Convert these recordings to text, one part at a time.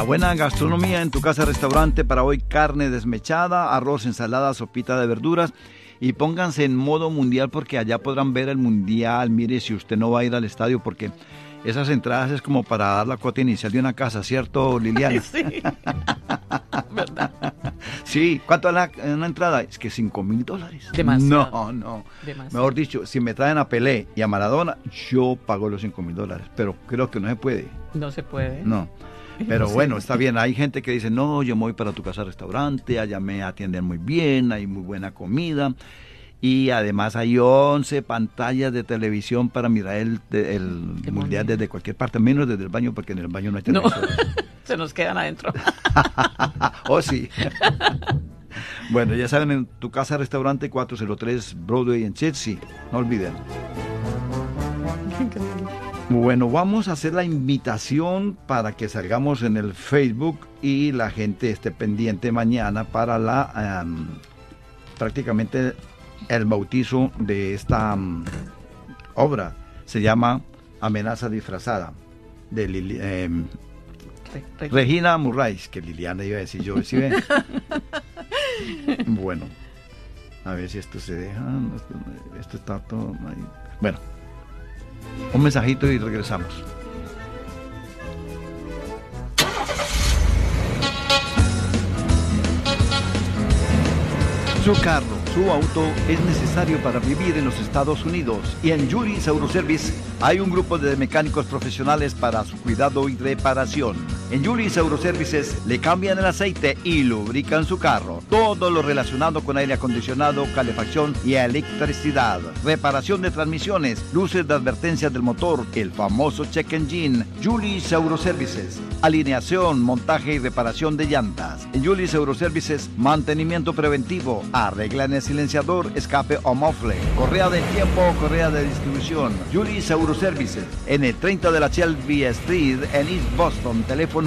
La buena gastronomía en tu casa restaurante para hoy: carne desmechada, arroz, ensalada, sopita de verduras. Y pónganse en modo mundial porque allá podrán ver el mundial. Mire, si usted no va a ir al estadio, porque esas entradas es como para dar la cuota inicial de una casa, ¿cierto, Liliana? Sí, ¿verdad? Sí, ¿cuánto es una entrada? Es que $5,000. Demasiado. No. Demasiado. Mejor dicho, si me traen a Pelé y a Maradona, yo pago los $5,000. Pero creo que no se puede. No se puede. No. Pero bueno, está bien. Hay gente que dice, no, yo me voy para tu casa restaurante, allá me atienden muy bien, hay muy buena comida. Y además hay 11 pantallas de televisión para mirar el mundial desde cualquier parte, menos desde el baño, porque en el baño no hay televisión. No, se nos quedan adentro. Oh, sí. Bueno, ya saben, en tu casa restaurante 403 Broadway en Chelsea. No olviden. Bueno, vamos a hacer la invitación para que salgamos en el Facebook y la gente esté pendiente mañana para la prácticamente el bautizo de esta obra. Se llama Amenaza disfrazada de Regina Murray, que Liliana iba a decir yo, ¿sí ven? Bueno, a ver si esto se deja. Esto está todo ahí. Bueno, un mensajito y regresamos. Su carro, su auto es necesario para vivir en los Estados Unidos, y en Julis Autoservice hay un grupo de mecánicos profesionales para su cuidado y reparación. En Julis Autoservices le cambian el aceite y lubrican su carro. Todo lo relacionado con aire acondicionado, calefacción y electricidad. Reparación de transmisiones, luces de advertencia del motor, el famoso check engine. Julis Autoservices. Alineación, montaje y reparación de llantas. En Julis Autoservices, mantenimiento preventivo. Arreglan el silenciador, escape o mofle. Correa del tiempo o correa de distribución. Julis Autoservices. En el 30 de la Shelby Street en East Boston. Teléfono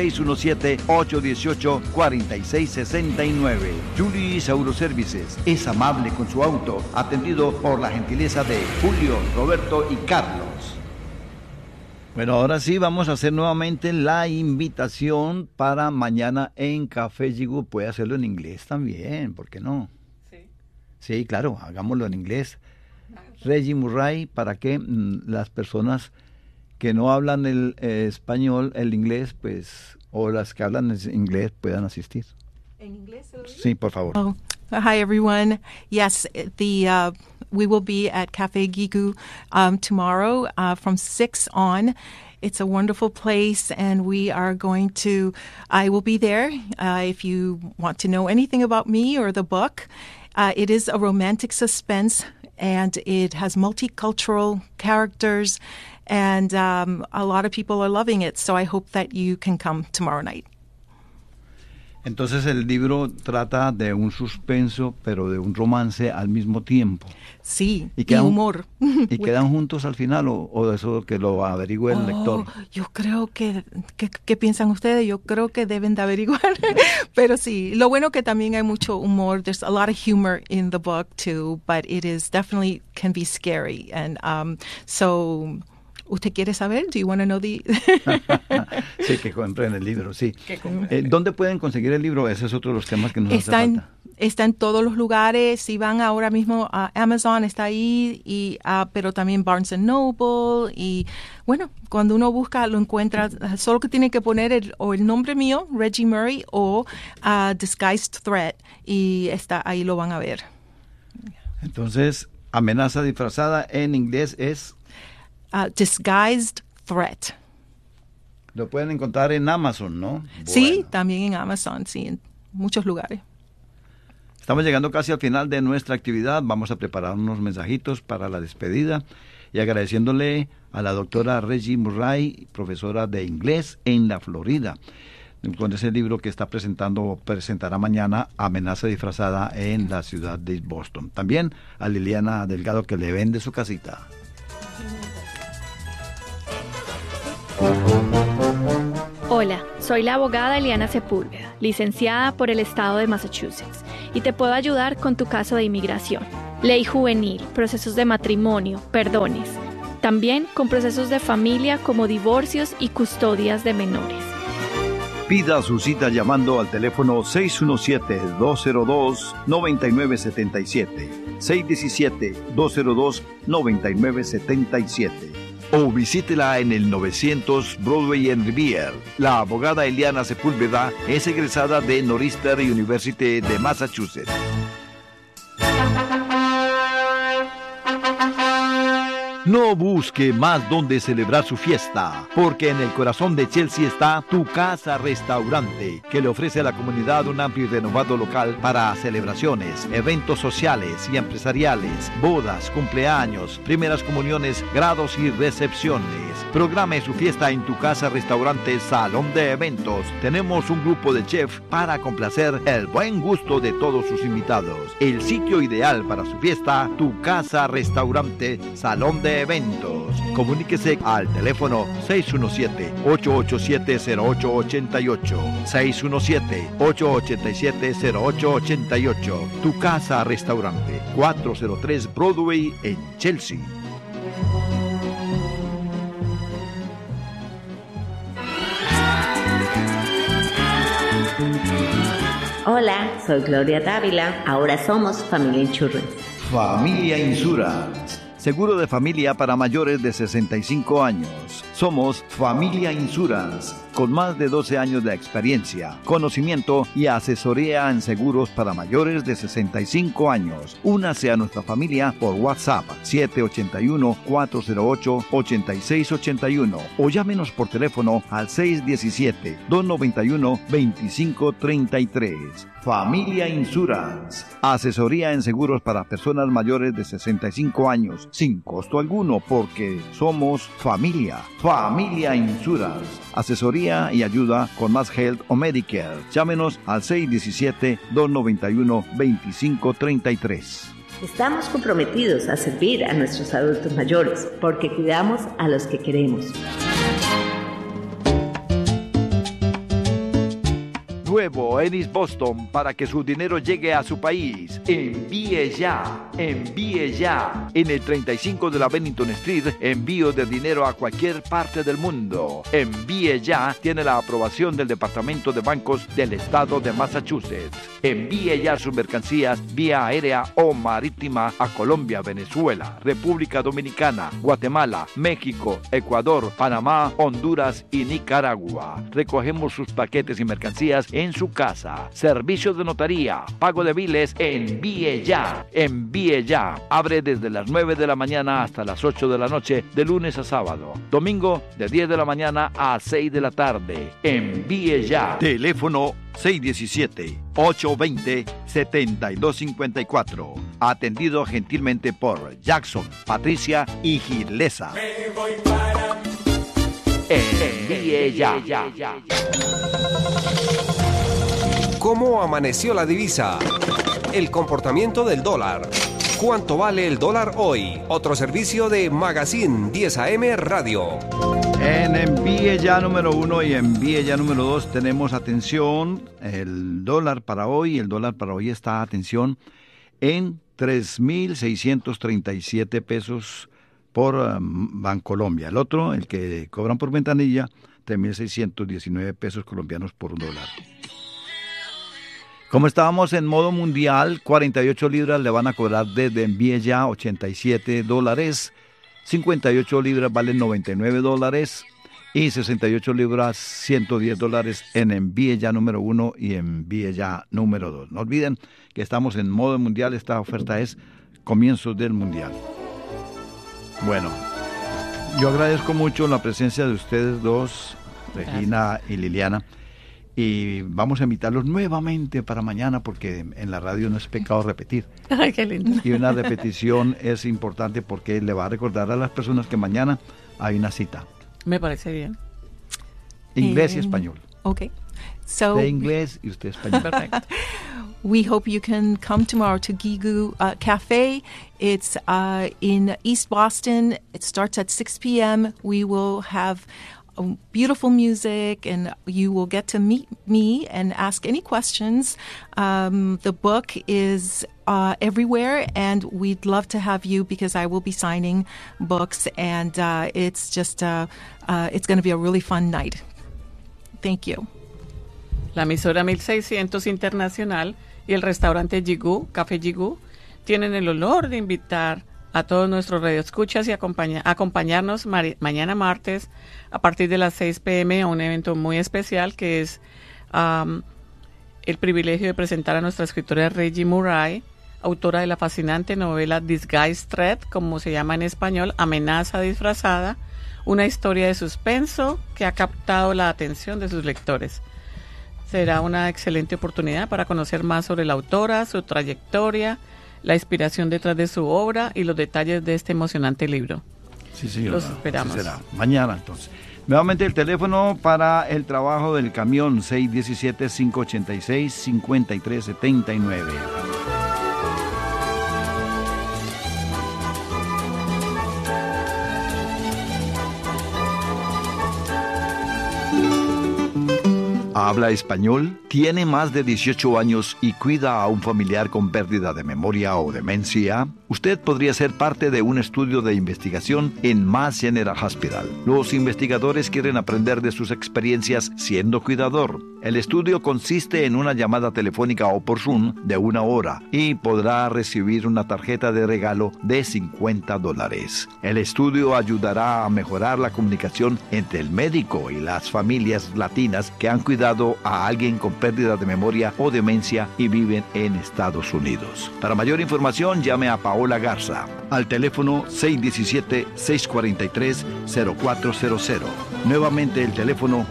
617-818-4669. Julis Autoservices. Es amable con su auto. Atendido por la gentileza de Julio, Roberto y Carlos. Bueno, ahora sí vamos a hacer nuevamente la invitación para mañana en Café Yigu. Puede hacerlo en inglés también, ¿por qué no? Sí. Sí, claro, hagámoslo en inglés. Reggie Murray, para que las personas que no hablan el español, el inglés, pues, o las que hablan inglés puedan asistir. ¿En inglés se lo digo? Sí, por favor. Oh, hi everyone. Yes, we will be at Cafe Gigu tomorrow from 6 on. It's a wonderful place, and I will be there if you want to know anything about me or the book. It is a romantic suspense, and it has multicultural characters, and a lot of people are loving it, so I hope that you can come tomorrow night. Entonces el libro trata de un suspenso, pero de un romance al mismo tiempo. Sí, y humor. ¿Y quedan juntos al final o eso que lo averigüe el lector? Yo creo ¿qué piensan ustedes? Yo creo que deben de averiguar. Pero sí, lo bueno que también hay mucho humor. There's a lot of humor in the book too, but it is definitely can be scary. And so... ¿Usted quiere saber? Do you want to know the... Sí, que compren el libro, sí. ¿Dónde pueden conseguir el libro? Ese es otro de los temas que nos hace falta. Está en todos los lugares. Si van ahora mismo a Amazon, está ahí, pero también Barnes & Noble. Y bueno, cuando uno busca, lo encuentra. Solo que tiene que poner el nombre mío, Reggie Murray, o Disguised Threat, y ahí lo van a ver. Entonces, Amenaza disfrazada en inglés es... Disguised Threat. Lo pueden encontrar en Amazon, ¿no? Bueno. Sí, también en Amazon, sí, en muchos lugares. Estamos llegando casi al final de nuestra actividad. Vamos a preparar unos mensajitos para la despedida y agradeciéndole a la doctora Reggie Murray, profesora de inglés en la Florida, con ese libro que presentará mañana, Amenaza disfrazada en la ciudad de Boston. También a Liliana Delgado, que le vende su casita. Hola, soy la abogada Eliana Sepúlveda, licenciada por el estado de Massachusetts, y te puedo ayudar con tu caso de inmigración, ley juvenil, procesos de matrimonio, perdones, también con procesos de familia como divorcios y custodias de menores. Pida su cita llamando al teléfono 617-202-9977, 617-202-9977. O visítela en el 900 Broadway en Revere. La abogada Eliana Sepúlveda es egresada de Northeastern University de Massachusetts. No busque más donde celebrar su fiesta, porque en el corazón de Chelsea está Tu Casa Restaurante, que le ofrece a la comunidad un amplio y renovado local para celebraciones, eventos sociales y empresariales, bodas, cumpleaños, primeras comuniones, grados y recepciones. Programe su fiesta en Tu Casa Restaurante Salón de Eventos. Tenemos un grupo de chefs para complacer el buen gusto de todos sus invitados. El sitio ideal para su fiesta, Tu Casa Restaurante Salón de Eventos. Comuníquese al teléfono 617-887-0888, 617-887-0888. Tu Casa Restaurante, 403 Broadway en Chelsea. Hola, soy Gloria Dávila. Ahora somos Familia Insurance. Familia Insurance. Seguro de familia para mayores de 65 años. Somos Familia Insurance, con más de 12 años de experiencia, conocimiento y asesoría en seguros para mayores de 65 años. Únase a nuestra familia por WhatsApp 781-408-8681 o llámenos por teléfono al 617-291-2533. Familia Insurance, asesoría en seguros para personas mayores de 65 años, sin costo alguno, porque somos familia. Familia Insurance, asesoría y ayuda con Mass Health o Medicare. Llámenos al 617-291-2533. Estamos comprometidos a servir a nuestros adultos mayores, porque cuidamos a los que queremos. Nuevo en East Boston para que su dinero llegue a su país. Envíe ya, envíe ya. En el 35 de la Bennington Street, envío de dinero a cualquier parte del mundo. Envíe ya tiene la aprobación del Departamento de Bancos del Estado de Massachusetts. Envíe ya sus mercancías vía aérea o marítima a Colombia, Venezuela, República Dominicana, Guatemala, México, Ecuador, Panamá, Honduras y Nicaragua. Recogemos sus paquetes y mercancías en su casa. Servicios de notaría, pago de biles, envíe ya. Envíe ya. Abre desde las 9 de la mañana hasta las 8 de la noche, de lunes a sábado. Domingo, de 10 de la mañana a 6 de la tarde. Envíe ya. Teléfono 617-820-7254. Atendido gentilmente por Jackson, Patricia y Gilesa. Envíe ya. ¿Cómo amaneció la divisa? El comportamiento del dólar. ¿Cuánto vale el dólar hoy? Otro servicio de Magazine 10 AM Radio. En Envíe Ya número 1 y Envíe Ya número 2 tenemos atención. El dólar para hoy está, atención, en 3,637 pesos por Bancolombia. El otro, el que cobran por ventanilla, 3,619 pesos colombianos por $1. Como estábamos en modo mundial, 48 libras le van a cobrar desde Envíe Ya, $87. 58 libras valen $99 y 68 libras, $110 en Envíe Ya número 1 y Envíe Ya número 2. No olviden que estamos en modo mundial, esta oferta es comienzos del mundial. Bueno, yo agradezco mucho la presencia de ustedes dos, Regina y Liliana, y vamos a invitarlos nuevamente para mañana, porque en la radio no es pecado repetir. Ay, qué lindo. Y una repetición es importante porque le va a recordar a las personas que mañana hay una cita. Me parece bien. Inglés y español. Okay. So de inglés y usted español. Perfecto. we hope you can come tomorrow to Gigu Cafe. It's in East Boston. It starts at 6 p.m. We will have beautiful music, and you will get to meet me and ask any questions. The book is everywhere, and we'd love to have you because I will be signing books, and it's just it's going to be a really fun night. Thank you. la emisora 1600 Internacional y el restaurante Jigú, Café Jigú, tienen el honor de invitar a todos nuestros radioescuchas y acompañarnos mañana martes a partir de las 6 p.m. a un evento muy especial que es el privilegio de presentar a nuestra escritora Reggie Murray, autora de la fascinante novela Disguised Threat, como se llama en español, Amenaza disfrazada, una historia de suspenso que ha captado la atención de sus lectores. Será una excelente oportunidad para conocer más sobre la autora, su trayectoria, la inspiración detrás de su obra y los detalles de este emocionante libro. Sí, señor. Los esperamos. Así será. Mañana, entonces. Nuevamente el teléfono para el trabajo del camión, 617-586-5379. ¿Habla español? ¿Tiene más de 18 años y cuida a un familiar con pérdida de memoria o demencia? Usted podría ser parte de un estudio de investigación en Mass General Hospital. Los investigadores quieren aprender de sus experiencias siendo cuidador. El estudio consiste en una llamada telefónica o por Zoom de 1 hora y podrá recibir una tarjeta de regalo de $50. El estudio ayudará a mejorar la comunicación entre el médico y las familias latinas que han cuidado a alguien con pérdida de memoria o demencia y viven en Estados Unidos. Para mayor información, llame a Paola Garza al teléfono 617-643-0400. Nuevamente el teléfono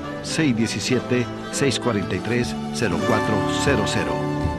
617-643-0400.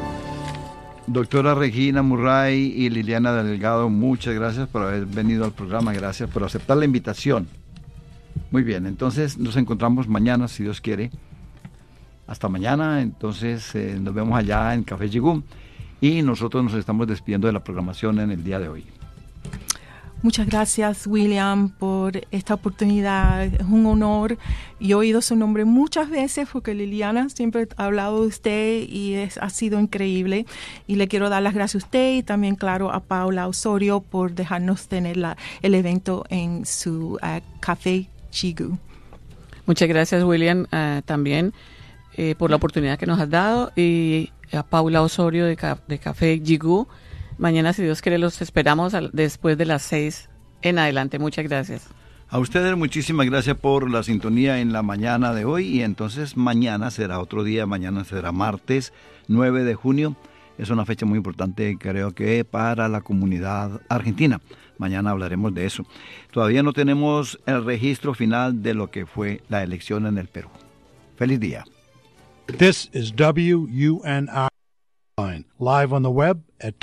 Doctora Regina Murray y Liliana Delgado, muchas gracias por haber venido al programa, gracias por aceptar la invitación. Muy bien, entonces nos encontramos mañana, si Dios quiere. Hasta mañana, entonces nos vemos allá en Café Jigú y nosotros nos estamos despidiendo de la programación en el día de hoy. Muchas gracias, William, por esta oportunidad. Es un honor. Yo he oído su nombre muchas veces porque Liliana siempre ha hablado de usted y ha sido increíble. Y le quiero dar las gracias a usted y también, claro, a Paula Osorio por dejarnos tener el evento en su Café Jigú. Muchas gracias, William, también por la oportunidad que nos has dado, y a Paula Osorio de Café Jigú. Mañana, si Dios quiere, los esperamos después de las 6 en adelante. Muchas gracias. A ustedes muchísimas gracias por la sintonía en la mañana de hoy, y entonces mañana será otro día, mañana será martes 9 de junio. Es una fecha muy importante, creo que para la comunidad argentina. Mañana hablaremos de eso. Todavía no tenemos el registro final de lo que fue la elección en el Perú. Feliz día. This is WUNR, live on the web at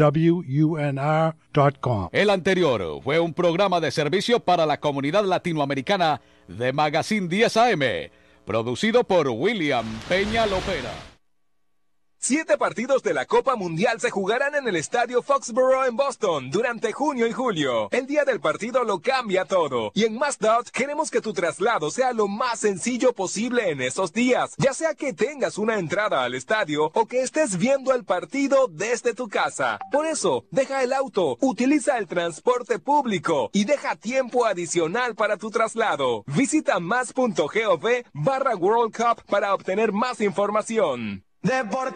WUNR.com. El anterior fue un programa de servicio para la comunidad latinoamericana de Magazine 10 AM, producido por William Peña Lopera. 7 partidos de la Copa Mundial se jugarán en el Estadio Foxborough en Boston durante junio y julio. El día del partido lo cambia todo. Y en Mazdot queremos que tu traslado sea lo más sencillo posible en esos días. Ya sea que tengas una entrada al estadio o que estés viendo el partido desde tu casa. Por eso, deja el auto, utiliza el transporte público y deja tiempo adicional para tu traslado. Visita mas.gov/World Cup para obtener más información.